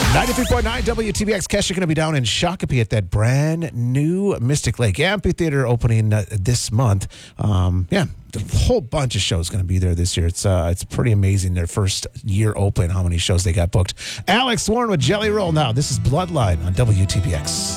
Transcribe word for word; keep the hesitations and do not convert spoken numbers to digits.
ninety-three point nine W T B X. Kesha going to be down in Shakopee at that brand new Mystic Lake Amphitheater opening uh, this month. Um, yeah, a whole bunch of shows going to be there this year. It's uh, it's pretty amazing. Their first year open, how many shows they got booked. Alex Warren with Jelly Roll now. This is Bloodline on W T B X.